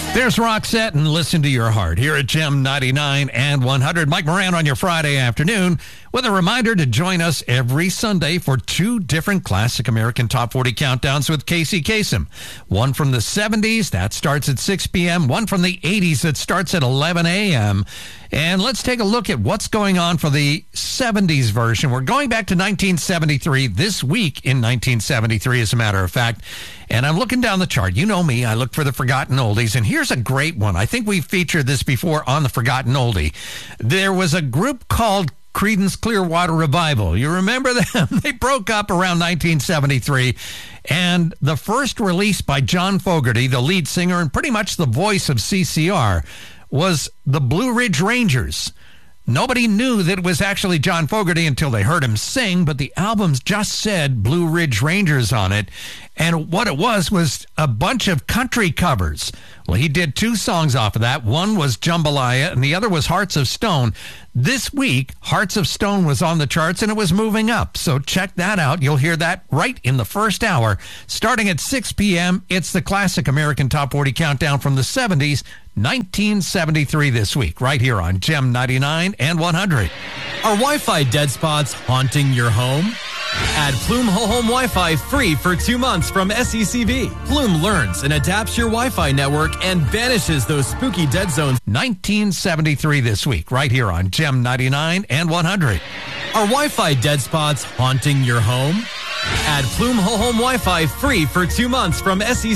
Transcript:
There's Roxette and Listen to Your Heart here at Gem 99 and 100. Mike Moran on your Friday afternoon with a reminder to join us every Sunday for two different classic American Top 40 countdowns with Casey Kasem. One from the 70s, that starts at 6 p.m. One from the 80s that starts at 11 a.m. And let's take a look at what's going on for the 70s version. We're going back to 1973, this week in 1973, as a matter of fact. And I'm looking down the chart. You know me, I look for the forgotten oldies. And here's a great one. I think we've featured this before on the Forgotten Oldie. There was a group called Creedence Clearwater Revival. You remember them? They broke up around 1973. And the first release by John Fogerty, the lead singer and pretty much the voice of CCR, was the Blue Ridge Rangers. Nobody knew that it was actually John Fogerty until they heard him sing, but the album just said Blue Ridge Rangers on it. And what it was a bunch of country covers. Well, he did two songs off of that. One was Jambalaya, and the other was Hearts of Stone. This week, Hearts of Stone was on the charts, and it was moving up. So check that out. You'll hear that right in the first hour. Starting at 6 p.m., it's the classic American Top 40 Countdown from the 70s, 1973 this week, right here on Gem 99 and 100. Are Wi-Fi dead spots haunting your home? Add Plume Whole Home Wi-Fi free for 2 months from SECV. Plume learns and adapts your Wi-Fi network and banishes those spooky dead zones. 1973 this week, right here on Gem 99 and 100. Are Wi-Fi dead spots haunting your home? Add Plume Whole Home Wi-Fi free for 2 months from SECV.